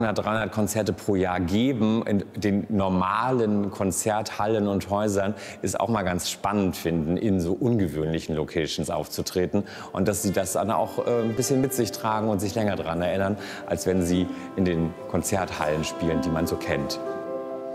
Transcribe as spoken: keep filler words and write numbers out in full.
dreihundert Konzerte pro Jahr geben in den normalen Konzerthallen und Häusern, ist auch mal ganz spannend finden, in so ungewöhnlichen Locations aufzutreten und dass sie das dann auch äh, ein bisschen mit sich tragen und sich länger daran erinnern, als wenn sie in den Konzerthallen spielen, die man so kennt.